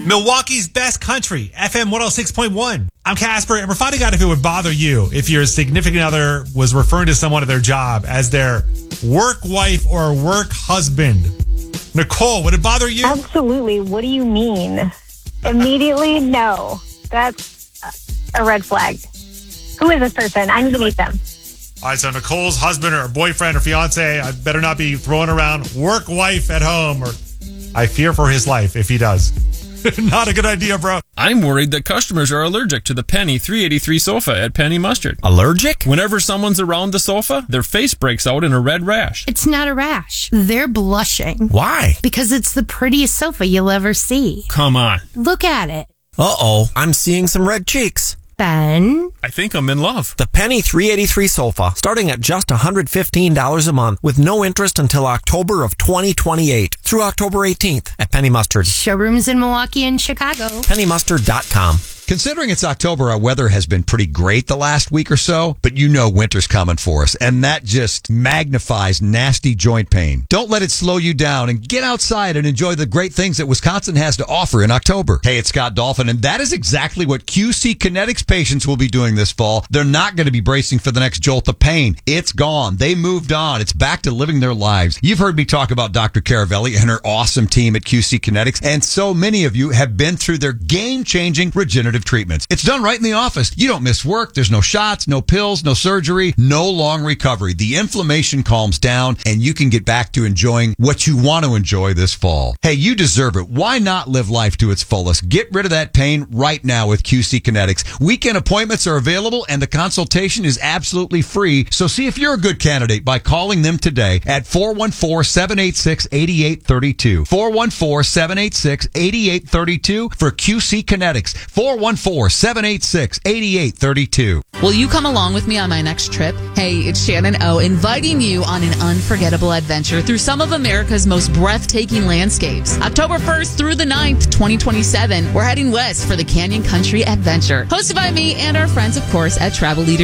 Milwaukee's best country, FM 106.1. I'm Casper, and we're finding out if it would bother you if your significant other was referring to someone at their job as their work wife or work husband. Nicole, would it bother you? Absolutely. What do you mean? Immediately, no. That's a red flag. Who is this person? I need to meet them. All right, so Nicole's husband or boyfriend or fiance, I better not be throwing around work wife at home, or I fear for his life if he does. Not a good idea, bro. I'm worried that customers are allergic to the Penny 383 sofa at Penny Mustard. Allergic? Whenever someone's around the sofa, their face breaks out in a red rash. It's not a rash. They're blushing. Why? Because it's the prettiest sofa you'll ever see. Come on. Look at it. Uh-oh, I'm seeing some red cheeks. Ben? I think I'm in love. The Penny 383 sofa, starting at just $115 a month with no interest until October of 2028 through October 18th at Penny Mustard. Showrooms in Milwaukee and Chicago. PennyMustard.com. Considering it's October, our weather has been pretty great the last week or so, but you know winter's coming for us, and that just magnifies nasty joint pain. Don't let it slow you down, and get outside and enjoy the great things that Wisconsin has to offer in October. Hey, it's Scott Dolphin, and that is exactly what QC Kinetics patients will be doing this fall. They're not going to be bracing for the next jolt of pain. It's gone. They moved on. It's back to living their lives. You've heard me talk about Dr. Caravelli and her awesome team at QC Kinetics, and so many of you have been through their game-changing regenerative treatments. It's done right in the office. You don't miss work. There's no shots, no pills, no surgery, no long recovery. The inflammation calms down, and you can get back to enjoying what you want to enjoy this fall. Hey, you deserve it. Why not live life to its fullest? Get rid of that pain right now with QC Kinetics. Weekend appointments are available, and the consultation is absolutely free. So see if you're a good candidate by calling them today at 414-786-8832. 414-786-8832 for QC Kinetics. 414-786-8832. Will you come along with me on my next trip? Hey, it's Shannon O, inviting you on an unforgettable adventure through some of America's most breathtaking landscapes. October 1st through the 9th, 2027, we're heading west for the Canyon Country Adventure. Hosted by me and our friends, of course, at Travel Leaders